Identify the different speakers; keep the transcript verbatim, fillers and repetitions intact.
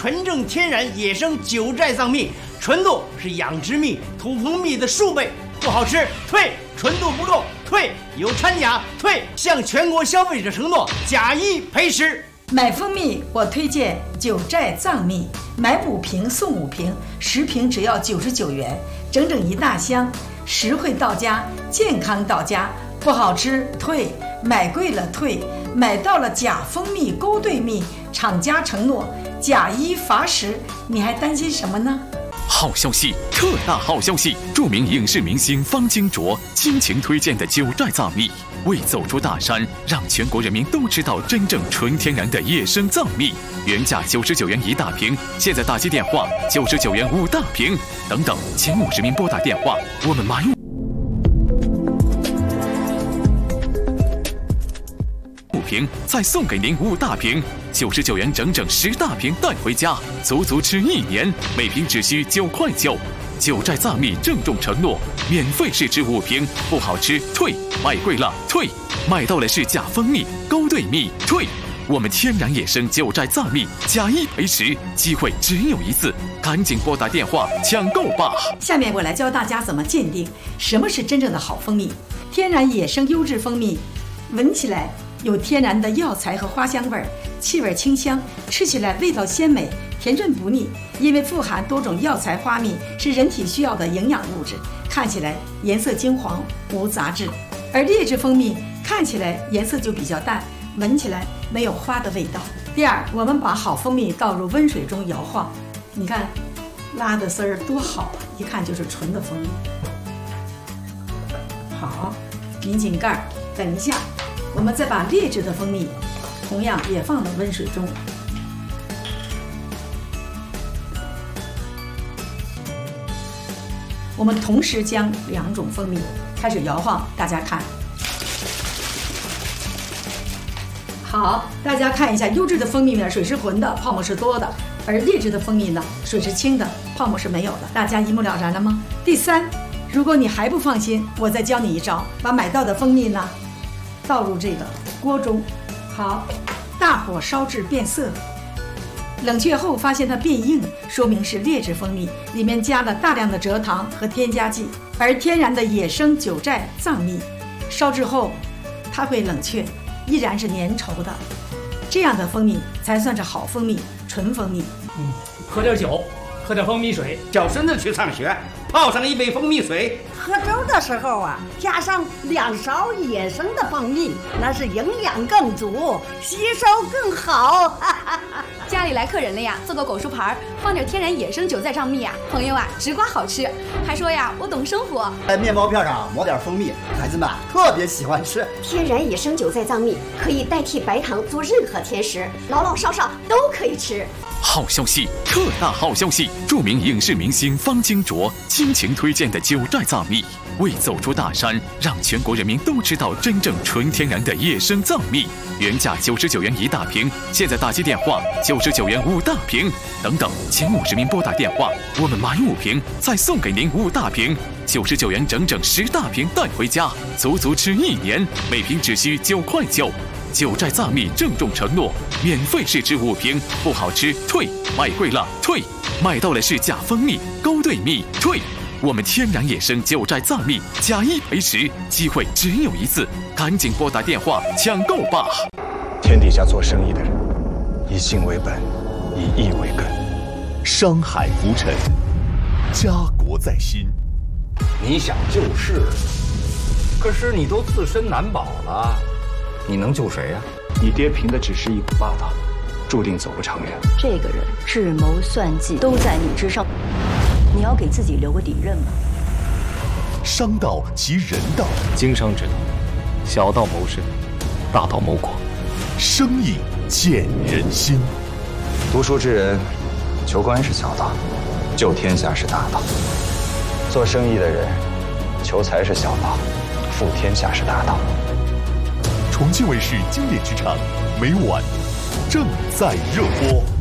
Speaker 1: 纯正天然野生九寨藏蜜，纯度是养殖蜜、土蜂蜜的数倍，不好吃退，纯度不够退，有掺假退，向全国消费者承诺假一赔十。
Speaker 2: 买蜂蜜我推荐九寨藏蜜，买五瓶送五瓶，十瓶只要九十九元，整整一大箱，实惠到家，健康到家，不好吃退，买贵了退，买到了假蜂蜜、勾兑蜜，厂家承诺假一罚十，你还担心什么呢？
Speaker 3: 好消息，特大好消息！著名影视明星方金卓倾情推荐的九寨藏蜜，为走出大山，让全国人民都知道真正纯天然的野生藏蜜。原价九十九元一大瓶，现在打击电话九十九元五大瓶，等等，前五十名拨打电话，我们买五瓶，再送给您五大瓶。九十九元整整十大瓶带回家，足足吃一年，每瓶只需九块九。九寨藏蜜郑重承诺，免费试吃五瓶，不好吃退，买贵了退，买到了是假蜂蜜、勾兑蜜退。我们天然野生九寨藏蜜，假一赔十，机会只有一次，赶紧拨打电话抢购吧！
Speaker 2: 下面我来教大家怎么鉴定什么是真正的好蜂蜜。天然野生优质蜂蜜，闻起来有天然的药材和花香味儿，气味清香，吃起来味道鲜美，甜润不腻。因为富含多种药材花蜜，是人体需要的营养物质，看起来颜色金黄，无杂质。而劣质蜂蜜看起来颜色就比较淡，闻起来没有花的味道。第二，我们把好蜂蜜倒入温水中摇晃，你看拉的丝儿多好啊，一看就是纯的蜂蜜。好，拧紧盖儿，等一下我们再把劣质的蜂蜜同样也放到温水中。我们同时将两种蜂蜜开始摇晃，大家看。好，大家看一下，优质的蜂蜜呢，水是浑的，泡沫是多的；而劣质的蜂蜜呢，水是清的，泡沫是没有的。大家一目了然了吗？第三，如果你还不放心，我再教你一招，把买到的蜂蜜呢倒入这个锅中，好，大火烧至变色，冷却后发现它变硬，说明是劣质蜂蜜，里面加了大量的蔗糖和添加剂。而天然的野生九寨藏蜜，烧制后它会冷却，依然是粘稠的，这样的蜂蜜才算是好蜂蜜，纯蜂蜜。
Speaker 4: 嗯，喝点酒，喝点蜂蜜水，
Speaker 1: 叫孙子去上学，泡上一杯蜂蜜水。
Speaker 5: 喝粥的时候啊，加上两勺野生的蜂蜜，那是营养更足，吸收更好。
Speaker 6: 家里来客人了呀，做个果蔬盘，放点天然野生九寨藏蜜啊，朋友啊直刮好吃，还说呀我懂生活。
Speaker 7: 在面包片上抹点蜂蜜，孩子们特别喜欢吃。
Speaker 8: 天然野生九寨藏蜜可以代替白糖做任何甜食，老老少少都可以吃。
Speaker 3: 好消息，特大好消息！著名影视明星方金卓倾情推荐的九寨藏蜜，为走出大山，让全国人民都知道真正纯天然的野生藏蜜。原价九十九元一大瓶，现在打击电话九十九元五大瓶，等等，前五十名拨打电话，我们买五瓶，再送给您五大瓶。九十九元整整十大瓶带回家，足足吃一年，每瓶只需九块九。九寨藏蜜郑重承诺，免费试吃五瓶，不好吃退，买贵了退，买到了是假蜂蜜、勾兑蜜退。我们天然野生九寨藏蜜，假一赔十，机会只有一次，赶紧拨打电话抢购吧！
Speaker 9: 天底下做生意的人，以信为本，以义为根。
Speaker 10: 商海浮沉，家国在心。
Speaker 11: 你想救世，可是你都自身难保了。你能救谁呀、啊？
Speaker 9: 你爹凭的只是一股霸道，注定走不长远。
Speaker 12: 这个人智谋算计都在你之上，你要给自己留个底任吗？
Speaker 10: 商道即人道，
Speaker 9: 经商之道，小道谋生，大道谋国。
Speaker 10: 生意见人心。
Speaker 9: 读书之人，求官是小道，救天下是大道。做生意的人，求财是小道，富天下是大道。
Speaker 10: 重庆卫视经典剧场，每晚正在热播。